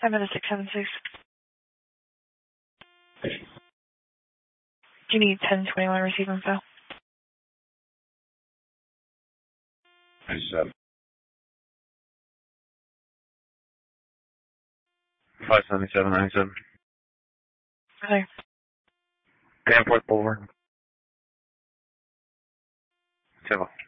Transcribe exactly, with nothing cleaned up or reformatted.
I'm at a six seven six. Do you need ten twenty-one receive info? ninety-seven. five seventy-seven ninety-seven. Okay. Danforth Boulevard. Civil.